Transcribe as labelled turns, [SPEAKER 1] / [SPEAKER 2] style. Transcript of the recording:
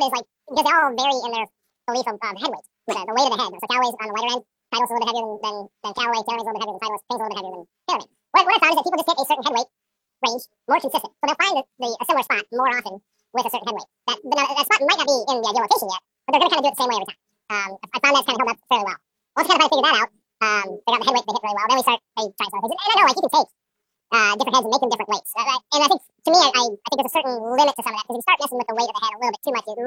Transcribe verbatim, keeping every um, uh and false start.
[SPEAKER 1] is like because they all vary in their belief of um, head weight, the, the weight of the head. So Callaway's on the lighter end. Titleist's a little bit heavier than than, than Callaway. TaylorMade's a little bit heavier than Titleist. Ping's a little bit heavier than TaylorMade. What, what I found is that people just hit a certain head weight range more consistent. So they'll find the, the, a similar spot more often with a certain head weight. That, that, that spot might not be in the ideal location yet, but they're going to kind of do it the same way every time. Um, I found that's kind of held up fairly well. Once we kind of figured that out, um, they got the head weight they hit really well. Then we start hey, trying some things. And I know, like, you can take uh, different heads and make them different weights. Uh, and I think, to me, I, I think there's a certain limit to some of that, because if you start messing with the weight of the head a little bit too much, it